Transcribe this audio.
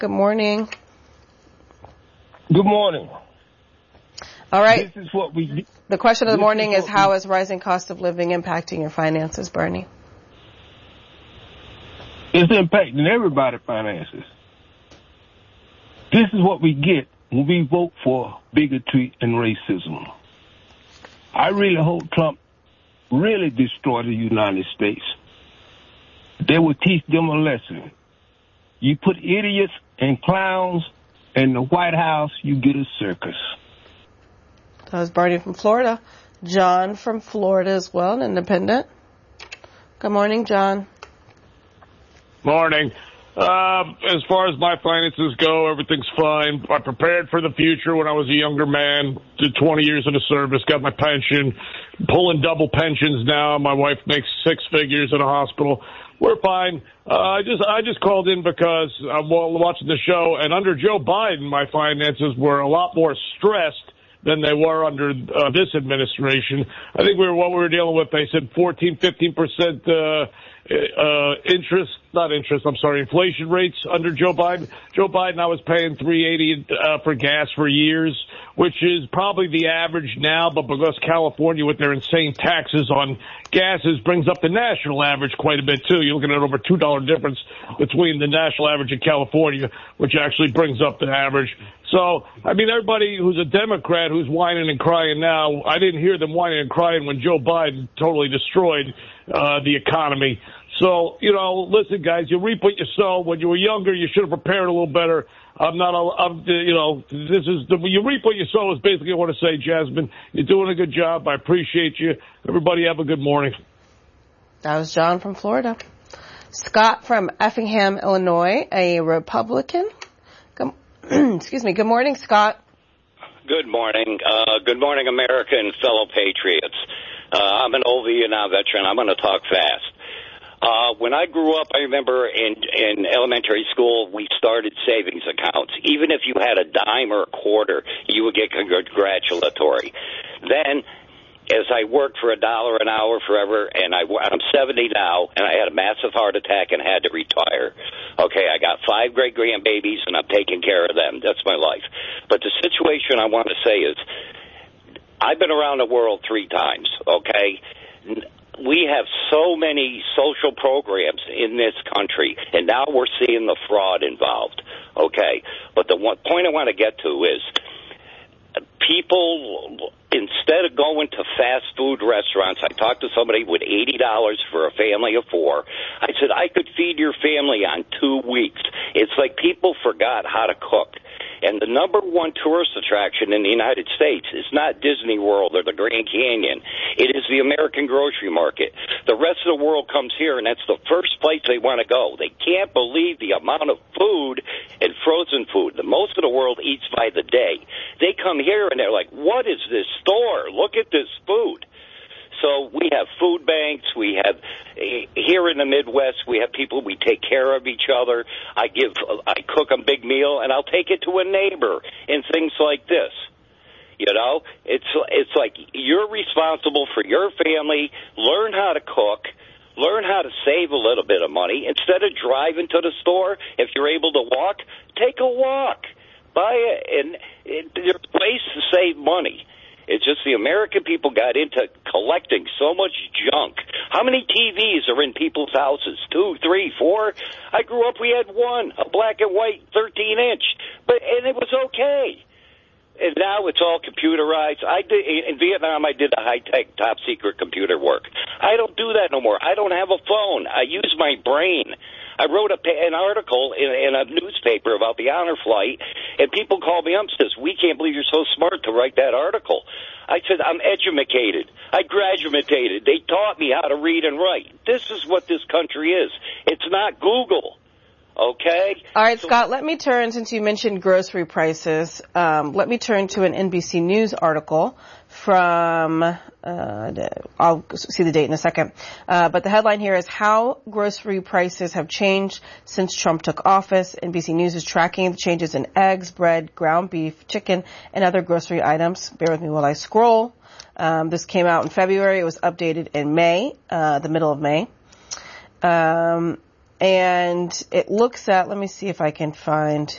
Good morning. Good morning. All right. This is what we. The question of the morning is how is rising cost of living impacting your finances, Bernie? It's impacting everybody's finances. This is what we get when we vote for bigotry and racism. I really hope Trump really destroy the United States. They will teach them a lesson. You put idiots and clowns in the White House, you get a circus. That was Bernie from Florida. John from Florida as well, an independent. Good morning, John. Morning. As far as my finances go, everything's fine. I prepared for the future when I was a younger man, did 20 years in the service, got my pension, pulling double pensions now. My wife makes 6 figures in a hospital. We're fine. I just called in because I'm watching the show, and under Joe Biden, my finances were a lot more stressed than they were under this administration. I think what we were dealing with, they said 14-15% inflation rates under Joe Biden. Joe Biden, I was paying $3.80 for gas for years, which is probably the average now, but because California with their insane taxes on gases brings up the national average quite a bit too. You're looking at over $2 difference between the national average and California, which actually brings up the average. So, I mean, everybody who's a Democrat who's whining and crying now, I didn't hear them whining and crying when Joe Biden totally destroyed the economy. So, listen, guys, you reap what you sow. When you were younger, you should have prepared a little better. You reap what you sow is basically what I want to say, Jasmine. You're doing a good job. I appreciate you. Everybody have a good morning. That was John from Florida. Scott from Effingham, Illinois, a Republican. Excuse me. Good morning, Scott. Good morning. Good morning, America and fellow patriots. I'm an old Vietnam veteran. I'm going to talk fast. When I grew up, I remember in elementary school, we started savings accounts. Even if you had a dime or a quarter, you would get congratulatory. Then, as I worked for $1 an hour forever, and I'm 70 now, and I had a massive heart attack and had to retire. Okay, I got 5 great-grandbabies, and I'm taking care of them. That's my life. But the situation I want to say is, I've been around the world 3 times, okay? We have so many social programs in this country, and now we're seeing the fraud involved, okay? But the one point I want to get to is people, instead of going to fast food restaurants, I talked to somebody with $80 for a family of 4. I said, I could feed your family on 2 weeks. It's like people forgot how to cook. And the number one tourist attraction in the United States is not Disney World or the Grand Canyon. It is the American grocery market. The rest of the world comes here, and that's the first place they want to go. They can't believe the amount of food and frozen food. Most of the world eats by the day. They come here, and they're like, what is this store? Look at this food. So we have food banks. We have, here in the Midwest, we have people, we take care of each other. I cook a big meal, and I'll take it to a neighbor and things like this. It's like you're responsible for your family. Learn how to cook. Learn how to save a little bit of money. Instead of driving to the store, if you're able to walk, take a walk. Buy it, and there's ways to save money. It's just the American people got into collecting so much junk. How many TVs are in people's houses? 2, 3, 4? I grew up, we had one, a black and white 13-inch, and it was okay. And now it's all computerized. In Vietnam, I did a high-tech, top-secret computer work. I don't do that no more. I don't have a phone. I use my brain. I wrote an article in a newspaper about the honor flight, and people called me up and says, we can't believe you're so smart to write that article. I said, I'm educated. I graduated. They taught me how to read and write. This is what this country is. It's not Google. Okay? All right, Scott, let me turn, since you mentioned grocery prices, let me turn to an NBC News article from, I'll see the date in a second, but the headline here is how grocery prices have changed since Trump took office. NBC News is tracking the changes in eggs, bread, ground beef, chicken, and other grocery items. Bear with me while I scroll. This came out in February. It was updated in May, the middle of May. And it looks at, let me see if I can find